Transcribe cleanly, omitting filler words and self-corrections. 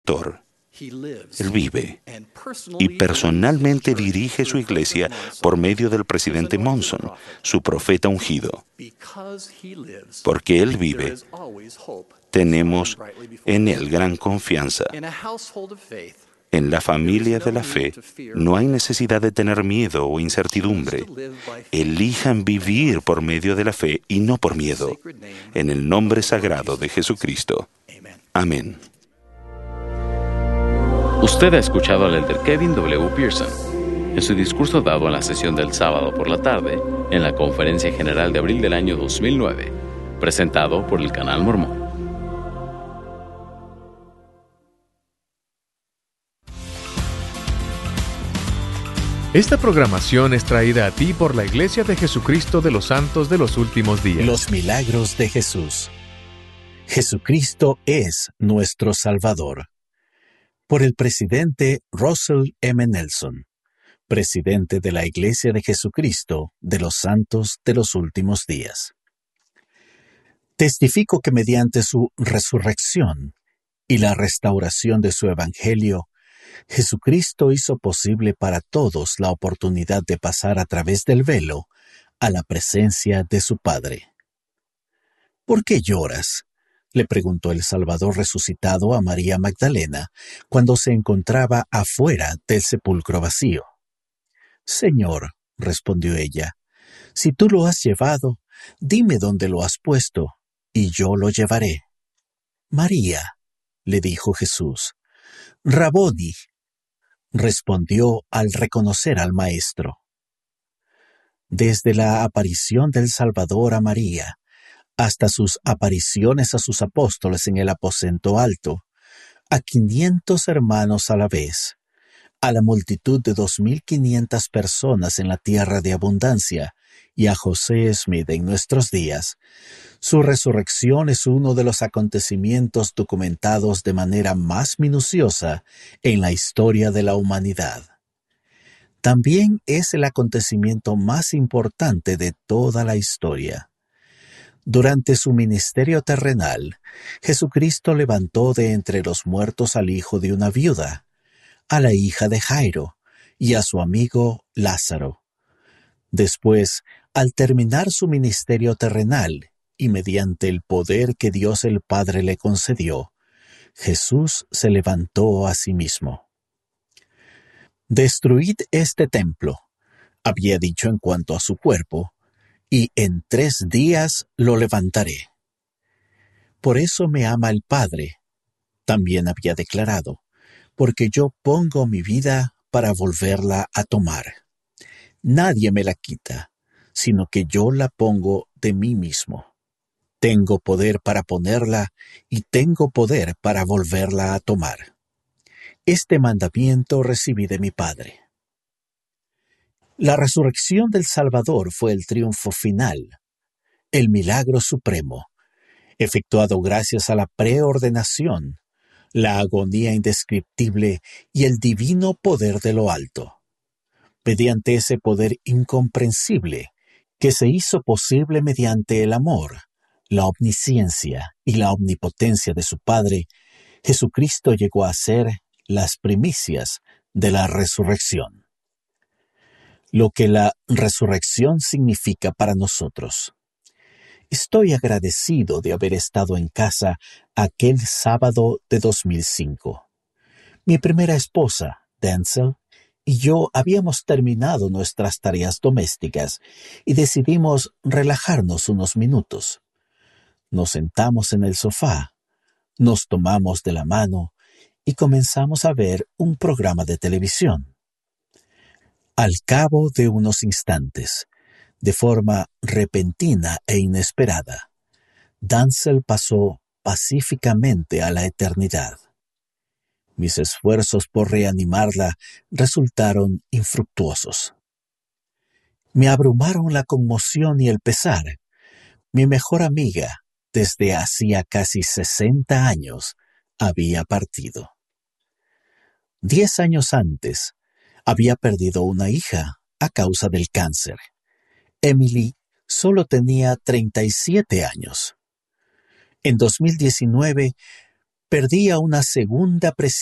Él vive y personalmente dirige su iglesia por medio del presidente Monson, su profeta ungido. Porque Él vive, tenemos en Él gran confianza. En la familia de la fe no hay necesidad de tener miedo o incertidumbre. Elijan vivir por medio de la fe y no por miedo. En el nombre sagrado de Jesucristo. Amén. Usted ha escuchado al elder Kevin W. Pearson en su discurso dado en la sesión del sábado por la tarde en la Conferencia General de abril del año 2009, presentado por el Canal Mormón. Esta programación es traída a ti por la Iglesia de Jesucristo de los Santos de los Últimos Días. Los milagros de Jesús. Jesucristo es nuestro Salvador. Por el presidente Russell M. Nelson, presidente de la Iglesia de Jesucristo de los Santos de los Últimos Días. Testifico que mediante su resurrección y la restauración de su Evangelio, Jesucristo hizo posible para todos la oportunidad de pasar a través del velo a la presencia de su Padre. ¿Por qué lloras?, le preguntó el Salvador resucitado a María Magdalena cuando se encontraba afuera del sepulcro vacío. Señor, respondió ella, si tú lo has llevado, dime dónde lo has puesto, y yo lo llevaré. María, le dijo Jesús. Raboni, respondió al reconocer al Maestro. Desde la aparición del Salvador a María, hasta sus apariciones a sus apóstoles en el aposento alto, a 500 hermanos a la vez, a la multitud de 2.500 personas en la tierra de abundancia y a José Smith en nuestros días, su resurrección es uno de los acontecimientos documentados de manera más minuciosa en la historia de la humanidad. También es el acontecimiento más importante de toda la historia. Durante su ministerio terrenal, Jesucristo levantó de entre los muertos al hijo de una viuda, a la hija de Jairo y a su amigo Lázaro. Después, al terminar su ministerio terrenal y mediante el poder que Dios el Padre le concedió, Jesús se levantó a sí mismo. «Destruid este templo», había dicho en cuanto a su cuerpo, «y en 3 días lo levantaré». Por eso me ama el Padre, también había declarado, porque yo pongo mi vida para volverla a tomar. Nadie me la quita, sino que yo la pongo de mí mismo. Tengo poder para ponerla y tengo poder para volverla a tomar. Este mandamiento recibí de mi Padre. La resurrección del Salvador fue el triunfo final, el milagro supremo, efectuado gracias a la preordenación, la agonía indescriptible y el divino poder de lo alto. Mediante ese poder incomprensible que se hizo posible mediante el amor, la omnisciencia y la omnipotencia de su Padre, Jesucristo llegó a ser las primicias de la resurrección. Lo que la resurrección significa para nosotros. Estoy agradecido de haber estado en casa aquel sábado de 2005. Mi primera esposa, Denzel, y yo habíamos terminado nuestras tareas domésticas y decidimos relajarnos unos minutos. Nos sentamos en el sofá, nos tomamos de la mano y comenzamos a ver un programa de televisión. Al cabo de unos instantes, de forma repentina e inesperada, Denzel pasó pacíficamente a la eternidad. Mis esfuerzos por reanimarla resultaron infructuosos. Me abrumaron la conmoción y el pesar. Mi mejor amiga, desde hacía casi 60 años, había partido. 10 años antes, había perdido una hija a causa del cáncer. Emily solo tenía 37 años. En 2019, perdía una segunda